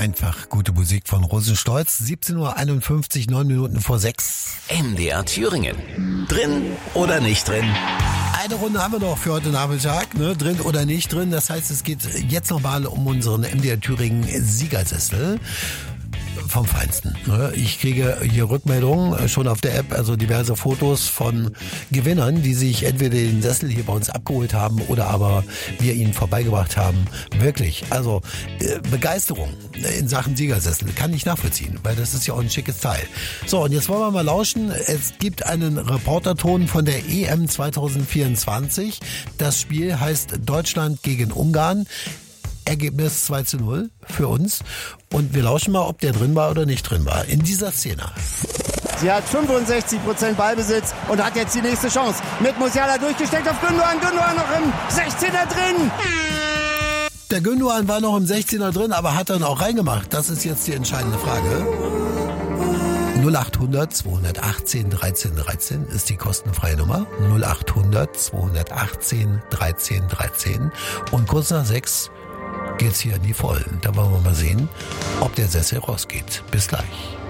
Einfach gute Musik von Rosenstolz. 17:51 Uhr, 9 Minuten vor 6. MDR Thüringen. Drin oder nicht drin? Eine Runde haben wir noch für heute Nachmittag, ne? Drin oder nicht drin. Das heißt, es geht jetzt nochmal um unseren MDR Thüringen Siegersessel. Vom Feinsten. Ich kriege hier Rückmeldungen schon auf der App, also diverse Fotos von Gewinnern, die sich entweder den Sessel hier bei uns abgeholt haben oder aber wir ihn vorbeigebracht haben. Wirklich, also Begeisterung in Sachen Siegersessel kann ich nachvollziehen, weil das ist ja auch ein schickes Teil. So, und jetzt wollen wir mal lauschen. Es gibt einen Reporterton von der EM 2024. Das Spiel heißt Deutschland gegen Ungarn. Ergebnis 2:0 für uns. Und wir lauschen mal, ob der drin war oder nicht drin war. In dieser Szene. Sie hat 65% Ballbesitz und hat jetzt die nächste Chance. Mit Musiala durchgesteckt auf Gündoğan. Gündoğan noch im 16er drin. Der Gündoğan war noch im 16er drin, aber hat dann auch reingemacht. Das ist jetzt die entscheidende Frage. 0800 218 13 13 ist die kostenfreie Nummer. 0800 218 13 13. Und kurz nach 6 geht's hier in die Vollen. Da wollen wir mal sehen, ob der Sessel rausgeht. Bis gleich.